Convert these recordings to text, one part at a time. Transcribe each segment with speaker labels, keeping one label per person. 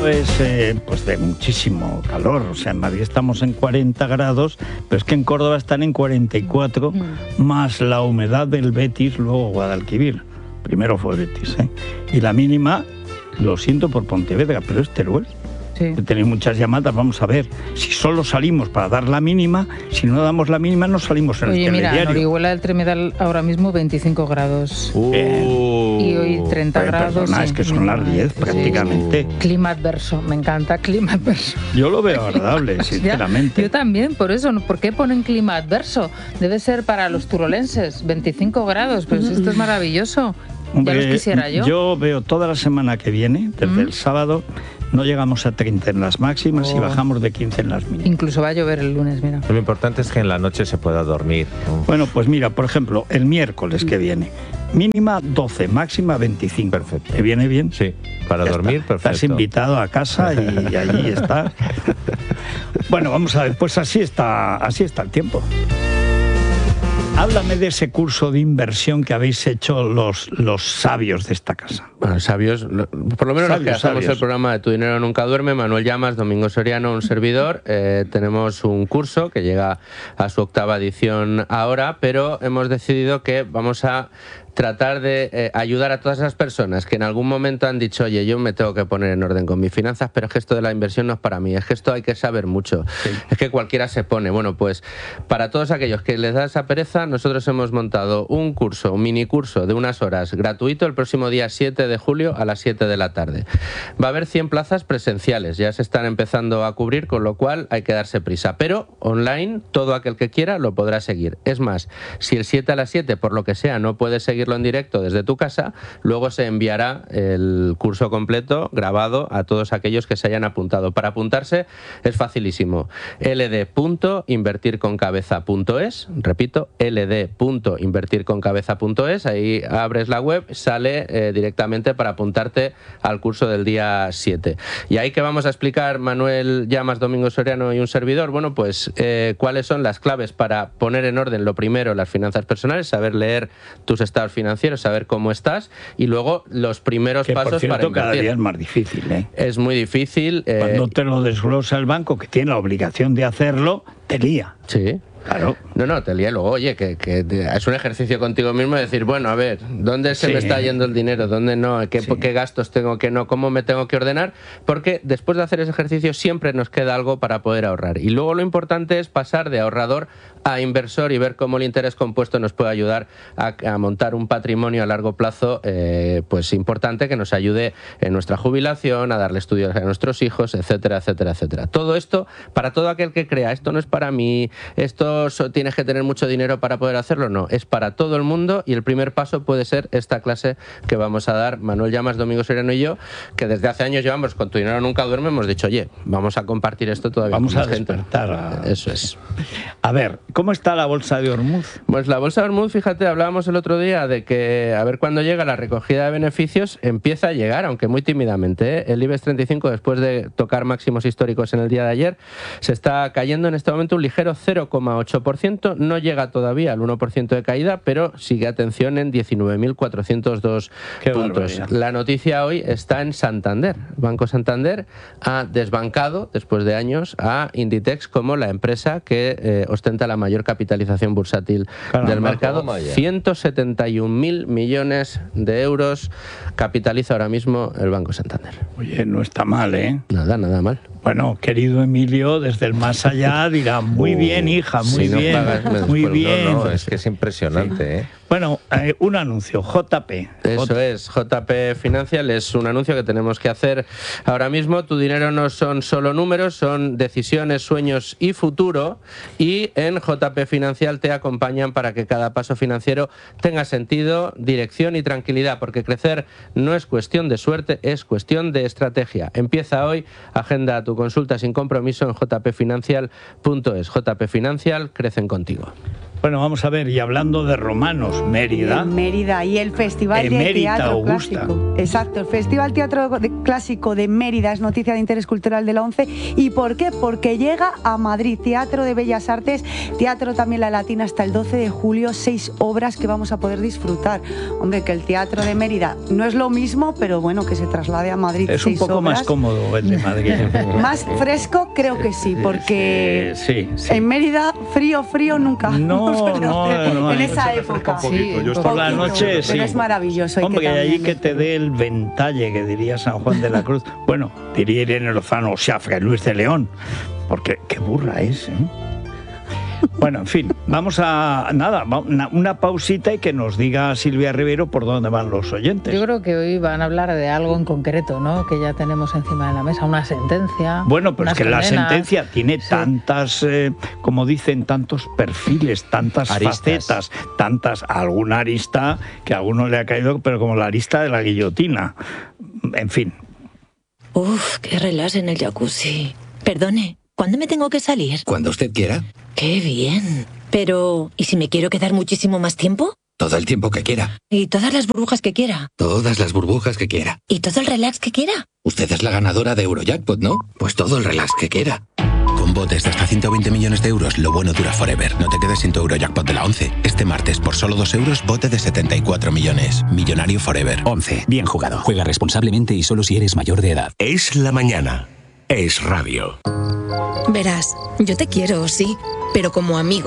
Speaker 1: Pues de muchísimo calor. O sea, en Madrid estamos en 40 grados, pero es que en Córdoba están en 44, más la humedad del Betis, luego Guadalquivir. Primero fue Betis, ¿eh? Y la mínima, lo siento por Pontevedra, pero es Teruel. Sí. Tenéis muchas llamadas, vamos a ver. Si solo salimos para dar la mínima, si no damos la mínima no salimos en el telediario.
Speaker 2: Mira, en Orihuela del Tremedal ahora mismo 25 grados. Y hoy 30 grados.
Speaker 1: Perdona, es que son las 10 prácticamente.
Speaker 2: Clima adverso, me encanta clima adverso.
Speaker 1: Yo lo veo agradable, sinceramente.
Speaker 2: Yo también, por eso. ¿Por qué ponen clima adverso? Debe ser para los turolenses, 25 grados, pero si esto es maravilloso.
Speaker 1: Hombre,
Speaker 2: ya los quisiera yo.
Speaker 1: Yo veo toda la semana que viene, desde el sábado, no llegamos a 30 en las máximas y bajamos de 15 en las mínimas.
Speaker 2: Incluso va a llover el lunes, mira.
Speaker 3: Lo importante es que en la noche se pueda dormir.
Speaker 1: Bueno, pues mira, por ejemplo, el miércoles que viene, mínima 12, máxima 25.
Speaker 3: Perfecto.
Speaker 1: ¿Te viene bien?
Speaker 3: Sí, para dormir, perfecto.
Speaker 1: Estás invitado a casa y allí estás. Bueno, vamos a ver, pues así está el tiempo. Háblame de ese curso de inversión que habéis hecho los sabios de esta casa.
Speaker 4: Bueno, sabios, por lo menos los que hacemos el programa de Tu Dinero Nunca Duerme, Manuel Llamas, Domingo Soriano, un servidor. Tenemos un curso que llega a su 8ª edición ahora, pero hemos decidido que vamos a tratar de ayudar a todas esas personas que en algún momento han dicho, oye, yo me tengo que poner en orden con mis finanzas, pero es que esto de la inversión no es para mí, es que esto hay que saber mucho, es que cualquiera se pone. Bueno, pues para todos aquellos que les da esa pereza, nosotros hemos montado un curso, un mini curso de unas horas gratuito el próximo día 7 de julio a las 7 de la tarde. Va a haber 100 plazas presenciales, ya se están empezando a cubrir, con lo cual hay que darse prisa, pero online todo aquel que quiera lo podrá seguir. Es más, si el 7 a las 7 por lo que sea no puede seguirlo en directo desde tu casa, luego se enviará el curso completo grabado a todos aquellos que se hayan apuntado. Para apuntarse es facilísimo. ld.invertirconcabeza.es, repito, ld.invertirconcabeza.es, ahí abres la web, sale directamente para apuntarte al curso del día 7. Y ahí que vamos a explicar Manuel Llamas, Domingo Soriano y un servidor, bueno, pues cuáles son las claves para poner en orden, lo primero, las finanzas personales, saber leer tus estados financieros, saber cómo estás, y luego los primeros pasos
Speaker 1: por cierto,
Speaker 4: para invertir.
Speaker 1: Cada día es más difícil, ¿eh?
Speaker 4: Es muy difícil.
Speaker 1: Cuando te lo desglosa el banco, que tiene la obligación de hacerlo, te lía.
Speaker 4: Sí.
Speaker 1: Claro.
Speaker 4: No, te lía luego, oye, que es un ejercicio contigo mismo de decir, bueno, a ver, ¿dónde se me está yendo el dinero? ¿Dónde no? ¿Qué gastos tengo que no? ¿Cómo me tengo que ordenar? Porque después de hacer ese ejercicio siempre nos queda algo para poder ahorrar. Y luego lo importante es pasar de ahorrador a inversor y ver cómo el interés compuesto nos puede ayudar a montar un patrimonio a largo plazo pues importante, que nos ayude en nuestra jubilación, a darle estudios a nuestros hijos, etcétera, etcétera, etcétera. Todo esto para todo aquel que crea, esto no es para mí, esto tienes que tener mucho dinero para poder hacerlo, no, es para todo el mundo, y el primer paso puede ser esta clase que vamos a dar Manuel Llamas, Domingo Soriano y yo, que desde hace años llevamos con Tu Dinero Nunca Duerme, hemos dicho, oye, vamos a compartir esto todavía
Speaker 1: vamos
Speaker 4: con más
Speaker 1: a despertar
Speaker 4: gente. Eso es.
Speaker 1: A ver, ¿cómo está la bolsa de Ormuz?
Speaker 4: Pues la bolsa de Ormuz, fíjate, hablábamos el otro día de que a ver cuándo llega la recogida de beneficios. Empieza a llegar, aunque muy tímidamente, ¿eh? El IBEX 35, después de tocar máximos históricos en el día de ayer, se está cayendo en este momento un ligero 0,8%, no llega todavía al 1% de caída, pero sigue, atención, en 19.402 puntos. La noticia hoy está en Santander. Banco Santander ha desbancado, después de años, a Inditex como la empresa que ostenta la mayor capitalización bursátil del mercado. 171.000 millones de euros capitaliza ahora mismo el Banco Santander.
Speaker 1: Oye, no está mal, ¿eh?
Speaker 4: Nada mal.
Speaker 1: Bueno, querido Emilio, desde el más allá dirá, muy bien, hija, muy bien, muy bien.
Speaker 3: No, es que es impresionante, ¿eh?
Speaker 1: Bueno, un anuncio, JP.
Speaker 4: Eso es, JP Financial es un anuncio que tenemos que hacer ahora mismo. Tu dinero no son solo números, son decisiones, sueños y futuro, y en JP Financial te acompañan para que cada paso financiero tenga sentido, dirección y tranquilidad, porque crecer no es cuestión de suerte, es cuestión de estrategia. Empieza hoy, agenda tu consulta sin compromiso en jpfinancial.es. JP Financial, crecen contigo.
Speaker 1: Bueno, vamos a ver, y hablando de romanos, Mérida.
Speaker 5: Mérida y el Festival de Teatro
Speaker 1: Augusta.
Speaker 5: Clásico. Exacto, el Festival Teatro Clásico de Mérida es noticia de interés cultural de la ONCE. ¿Y por qué? Porque llega a Madrid, Teatro de Bellas Artes, Teatro también La Latina, hasta el 12 de julio, 6 obras que vamos a poder disfrutar. Hombre, que el Teatro de Mérida no es lo mismo, pero bueno, que se traslade a Madrid.
Speaker 1: Es un poco
Speaker 5: obras.
Speaker 1: Más cómodo el de Madrid.
Speaker 5: Más fresco, creo que sí, porque
Speaker 1: sí.
Speaker 5: en Mérida frío nunca.
Speaker 1: No,
Speaker 5: en esa época.
Speaker 2: Sí,
Speaker 1: por la noche sí.
Speaker 5: Pero es maravilloso.
Speaker 1: Hombre, allí que te dé el ventalle, que diría San Juan de la Cruz. Bueno, diría Irene Lozano, o sea, Fray Luis de León. Porque qué burra es, ¿eh? Bueno, en fin, vamos a una pausita y que nos diga Silvia Rivero por dónde van los oyentes.
Speaker 2: Yo creo que hoy van a hablar de algo en concreto, ¿no? Que ya tenemos encima de la mesa, una sentencia.
Speaker 1: Bueno, pero es que
Speaker 2: condenas.
Speaker 1: la sentencia tiene tantas, como dicen, tantos perfiles, tantas facetas, alguna arista que a alguno le ha caído, pero como la arista de la guillotina. En fin.
Speaker 6: Uf, qué relax en el jacuzzi. Perdone, ¿cuándo me tengo que salir?
Speaker 7: Cuando usted quiera.
Speaker 6: ¡Qué bien! Pero, ¿y si me quiero quedar muchísimo más tiempo?
Speaker 7: Todo el tiempo que quiera.
Speaker 6: ¿Y todas las burbujas que quiera?
Speaker 7: Todas las burbujas que quiera.
Speaker 6: ¿Y todo el relax que quiera?
Speaker 7: Usted es la ganadora de Eurojackpot, ¿no? Pues todo el relax que quiera. Con botes de hasta 120 millones de euros, lo bueno dura forever. No te quedes sin tu Eurojackpot de la 11. Este martes, por solo 2 euros, bote de 74 millones. Millonario forever.
Speaker 8: 11. Bien jugado. Juega responsablemente y solo si eres mayor de edad.
Speaker 9: Es la mañana. Es radio.
Speaker 10: Verás, yo te quiero, sí, pero como amigo.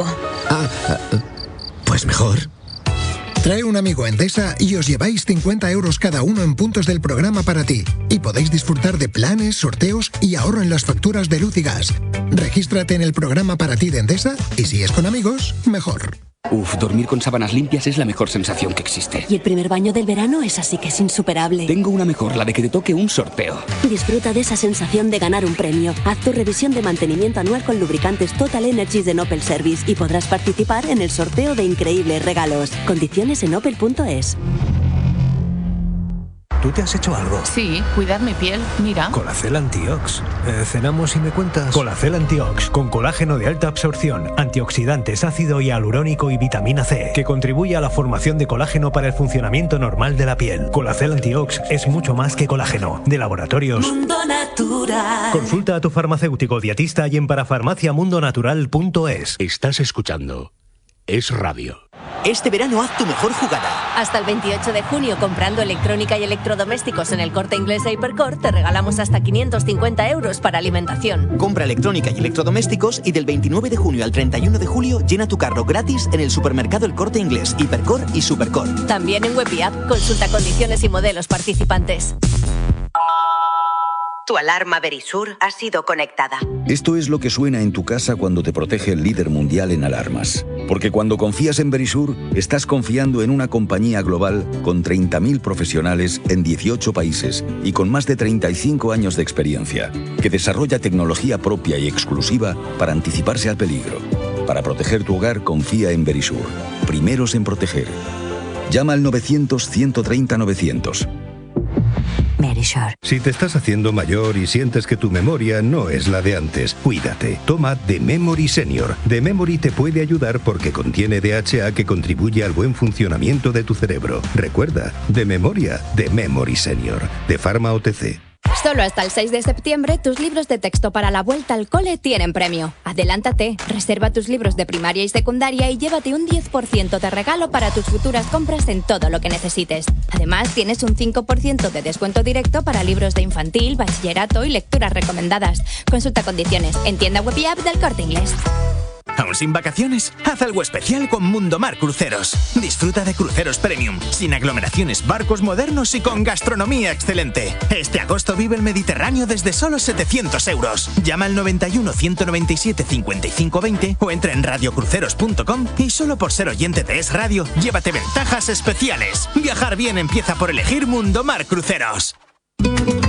Speaker 7: Pues mejor.
Speaker 11: Trae un amigo a Endesa y os lleváis 50 euros cada uno en puntos del programa para ti. Y podéis disfrutar de planes, sorteos y ahorro en las facturas de luz y gas. Regístrate en el programa para ti de Endesa y si es con amigos, mejor.
Speaker 12: Uf, dormir con sábanas limpias es la mejor sensación que existe.
Speaker 13: Y el primer baño del verano es así que es insuperable.
Speaker 12: Tengo una mejor, la de que te toque un sorteo.
Speaker 13: Disfruta de esa sensación de ganar un premio. Haz tu revisión de mantenimiento anual con lubricantes Total Energies de Opel Service y podrás participar en el sorteo de increíbles regalos. Condiciones en opel.es.
Speaker 14: ¿Tú te has hecho algo?
Speaker 15: Sí, cuidar mi piel, mira.
Speaker 14: Colacel Antiox. ¿Cenamos y me cuentas?
Speaker 16: Colacel Antiox, con colágeno de alta absorción, antioxidantes, ácido hialurónico y vitamina C, que contribuye a la formación de colágeno para el funcionamiento normal de la piel. Colacel Antiox es mucho más que colágeno. De Laboratorios
Speaker 17: Mundo Natural.
Speaker 16: Consulta a tu farmacéutico dietista y en parafarmaciamundonatural.es.
Speaker 9: Estás escuchando Es Radio.
Speaker 18: Este verano haz tu mejor jugada.
Speaker 19: Hasta el 28 de junio, comprando electrónica y electrodomésticos en el Corte Inglés e Hipercor, te regalamos hasta 550 euros para alimentación.
Speaker 18: Compra electrónica y electrodomésticos y del 29 de junio al 31 de julio llena tu carro gratis en el supermercado El Corte Inglés, Hipercor y Supercor.
Speaker 19: También en web y app, consulta condiciones y modelos participantes.
Speaker 20: Tu alarma Verisur ha sido conectada.
Speaker 21: Esto es lo que suena en tu casa cuando te protege el líder mundial en alarmas. Porque cuando confías en Verisur, estás confiando en una compañía global con 30.000 profesionales en 18 países y con más de 35 años de experiencia, que desarrolla tecnología propia y exclusiva para anticiparse al peligro. Para proteger tu hogar, confía en Verisur. Primeros en proteger. Llama al 900-130-900.
Speaker 22: Si te estás haciendo mayor y sientes que tu memoria no es la de antes, cuídate. Toma The Memory Senior. The Memory te puede ayudar porque contiene DHA que contribuye al buen funcionamiento de tu cerebro. Recuerda, de memoria, The Memory Senior, de Pharma OTC.
Speaker 23: Solo hasta el 6 de septiembre, tus libros de texto para la vuelta al cole tienen premio. Adelántate, reserva tus libros de primaria y secundaria y llévate un 10% de regalo para tus futuras compras en todo lo que necesites. Además, tienes un 5% de descuento directo para libros de infantil, bachillerato y lecturas recomendadas. Consulta condiciones en tienda web y app del Corte Inglés.
Speaker 24: ¿Aún sin vacaciones? Haz algo especial con Mundomar Cruceros. Disfruta de cruceros premium, sin aglomeraciones, barcos modernos y con gastronomía excelente. Este agosto vive el Mediterráneo desde solo 700 euros. Llama al 91 197 55 20 o entra en radiocruceros.com y solo por ser oyente de Es Radio, llévate ventajas especiales. Viajar bien empieza por elegir Mundomar Cruceros.